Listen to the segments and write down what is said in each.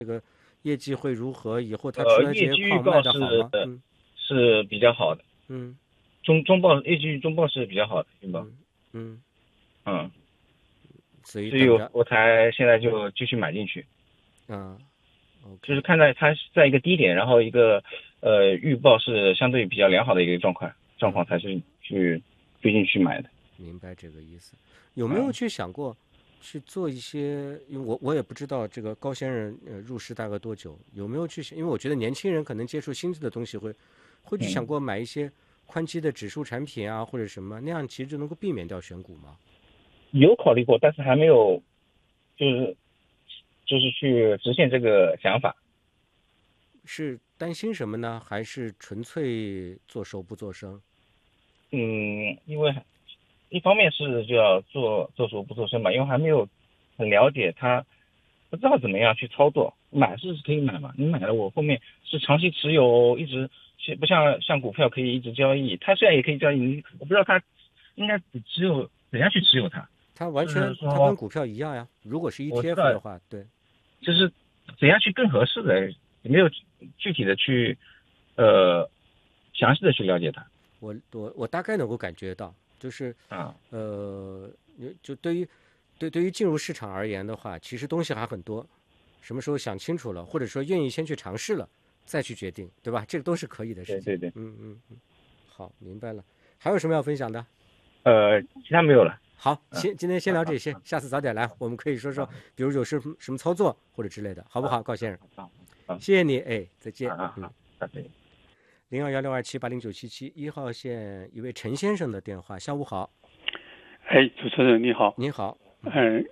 业绩会如何？以后它出来这业些矿卖绩预告的好吗？ 是比较好的， 嗯中报业绩中报是比较好的，中报， 嗯嗯， 嗯， 所以所以等着我才现在就继续买进去， 啊就是 ，OK， 看在它是在一个低点，然后一个预报是相对比较良好的一个状况才是去最近去买的， 明白这个意思。有没有嗯。 去想过去做一些？因为我也不知道这个高先生入市大概多久，有没有去想？因为我觉得年轻人可能接触新的东西会去想嗯， 过买一些宽基的指数产品啊，或者什么那样，其实就能够避免掉选股吗？ 有考虑过，但是还没有，就是去实现这个想法。 是担心什么呢？还是纯粹做熟不做生？ 嗯，因为一方面是就要做熟不做生嘛，因为还没有很了解它，不知道怎么样去操作。买是可以买嘛，你买了我后面是长期持有，一直不像股票可以一直交易，它虽然也可以交易，我不知道它应该只有怎样去持有它， 它完就是全它跟说股票一样呀。如果是我知 ETF 道的话，对， 就是怎样去更合适的，也没有具体的去呃详细的去了解它我大概能够感觉到，就是啊。 呃，就对于进入市场而言的话，其实东西还很多。什么时候想清楚了，或者说愿意先去尝试了，再去决定，对吧？这个都是可以的事情。 对对对， 好，明白了。还有什么要分享的？ 其他没有了。 好， 嗯， 今天先好聊这些，下次早点来，我们可以说说， 好比如有什么操作或者之类的，好不好好，高先生？ 好好谢谢你，哎，再见。 好，再见。 021627809771号线一位陈先生的电话，下午好。 哎，主持人你好。 您好。 嗯，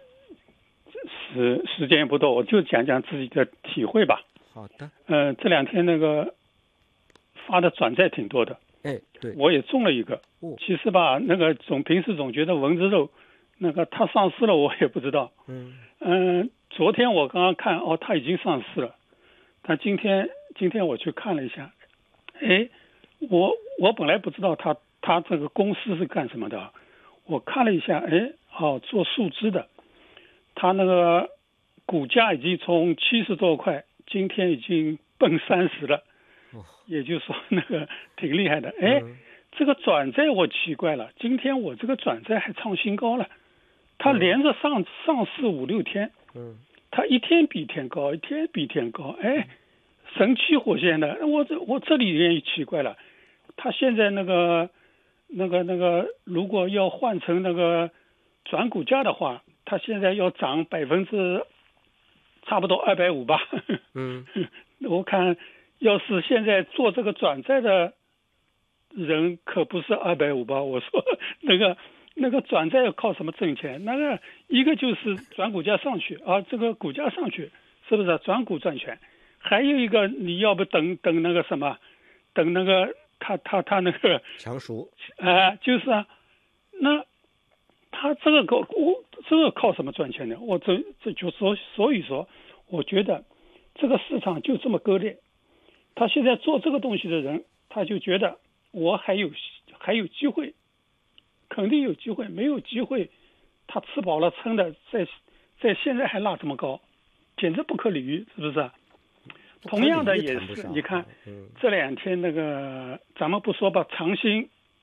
时间不多，我就讲讲自己的体会吧。 好的。 这两天那个发的转债挺多的， 哎，对， 我也中了一个。其实吧，那个平时总觉得文字肉，那个它上市了我也不知道。昨天我刚刚看，它已经上市了。但今天我去看了一下，哎，我本来不知道它这个公司是干什么的，我看了一下，哎，做树枝的，它那个股价已经从70多块，今天已经奔30了，也就是说那个挺厉害的。哎，这个转债我奇怪了，今天我这个转债还创新高了，它连着上市5、6天，它一天比一天高，一天比一天高，哎，神气活现的。我这里也奇怪了，它现在那个，如果要换成那个转股价的话，它现在要涨差不多250吧。我看要是现在做这个转债的人可不是250吧？我说那个转债要靠什么挣钱？那个一个就是转股价上去啊，这个股价上去是不是转股赚钱？还有一个你要不等那个什么，等那个他那个强赎就是啊，那他这个靠什么赚钱呢？我这就说，所以说我觉得这个市场就这么割裂。他现在做这个东西的人，他就觉得我还有机会，肯定有机会，没有机会，他吃饱了撑的，在现在还拉这么高，简直不可理喻，是不是？同样的也是，你看这两天那个，咱们不说吧，长兴，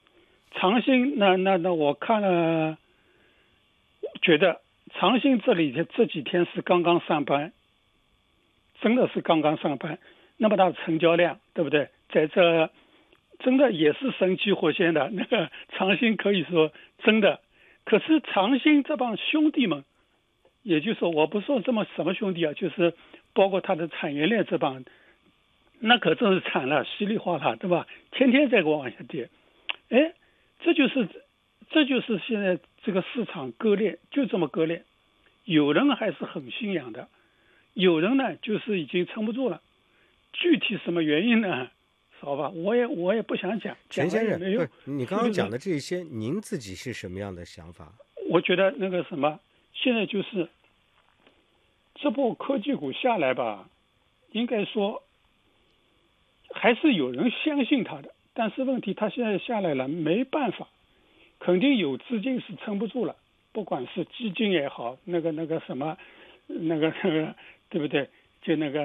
那我看了，觉得长兴这几天是刚刚上班，真的是刚刚上班，那么大的成交量，对不对？在这真的也是神气活现的，那个长兴可以说真的，可是长兴这帮兄弟们，也就是说我不说这么什么兄弟啊，就是包括他的产业链这帮，那可真是惨了，稀里哗啦，对吧？天天在往下跌，哎，这就是现在这个市场割裂，就这么割裂。有人还是很信仰的，有人呢就是已经撑不住了。具体什么原因呢？好吧，我也不想讲。 陈先生， 没有。 你刚刚讲的这些，您自己是什么样的想法？ 我觉得那个什么，现在就是这波科技股下来吧，应该说还是有人相信它的，但是问题它现在下来了，没办法，肯定有资金是撑不住了，不管是基金也好，那个什么，对不对？ 就那个